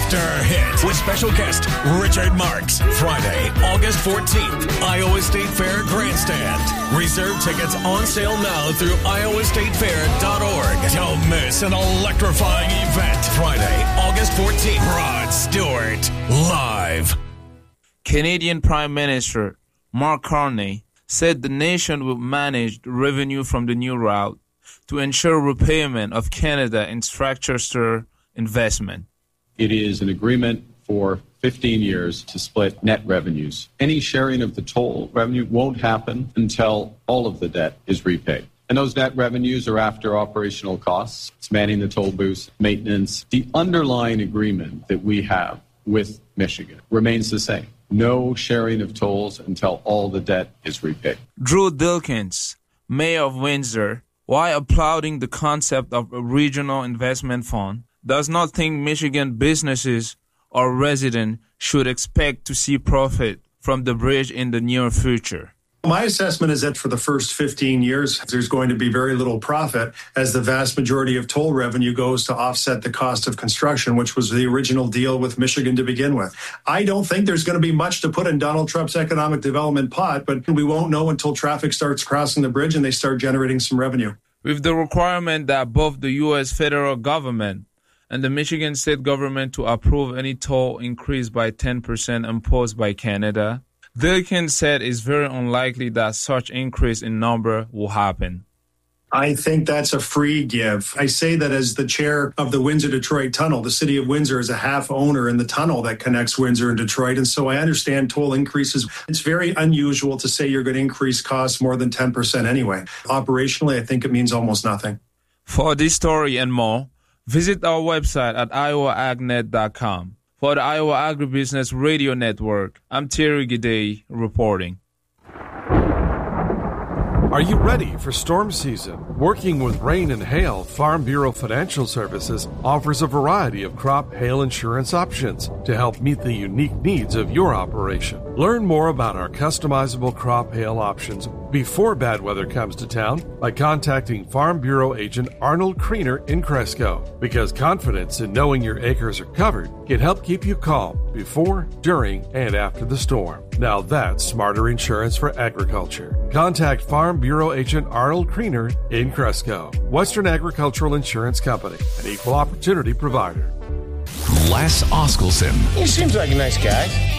after hit with special guest Richard Marks. Friday, August 14th, Iowa State Fair Grandstand. Reserve tickets on sale now through iowastatefair.org. Don't miss an electrifying event. Friday, August 14th. Rod Stewart, live. Canadian Prime Minister Mark Carney said the nation will manage the revenue from the new route to ensure repayment of Canada infrastructure investment. It is an agreement for 15 years to split net revenues. Any sharing of the toll revenue won't happen until all of the debt is repaid. And those net revenues are after operational costs. It's manning the toll booths, maintenance. The underlying agreement that we have with Michigan remains the same. No sharing of tolls until all the debt is repaid. Drew Dilkens, Mayor of Windsor, while applauding the concept of a regional investment fund, does not think Michigan businesses or residents should expect to see profit from the bridge in the near future. My assessment is that for the first 15 years, there's going to be very little profit as the vast majority of toll revenue goes to offset the cost of construction, which was the original deal with Michigan to begin with. I don't think there's going to be much to put in Donald Trump's economic development pot, but we won't know until traffic starts crossing the bridge and they start generating some revenue. With the requirement that both the U.S. federal government and the Michigan state government to approve any toll increase by 10% imposed by Canada, Dilkens said it's very unlikely that such increase in number will happen. I think that's a free give. I say that as the chair of the Windsor-Detroit Tunnel. The city of Windsor is a half owner in the tunnel that connects Windsor and Detroit, and so I understand toll increases. It's very unusual to say you're going to increase costs more than 10% anyway. Operationally, I think it means almost nothing. For this story and more, visit our website at iowaagnet.com. For the Iowa Agribusiness Radio Network, I'm Terry Gidey reporting. Are you ready for storm season? Working with rain and hail, Farm Bureau Financial Services offers a variety of crop hail insurance options to help meet the unique needs of your operation. Learn more about our customizable crop hail options before bad weather comes to town by contacting Farm Bureau agent Arnold Kriener in Cresco, because confidence in knowing your acres are covered can help keep you calm before, during, and after the storm. Now that's smarter insurance for agriculture. Contact Farm Bureau agent Arnold Kriener in Cresco. Western Agricultural Insurance Company, an equal opportunity provider. Les Oskelson. He seems like a nice guy.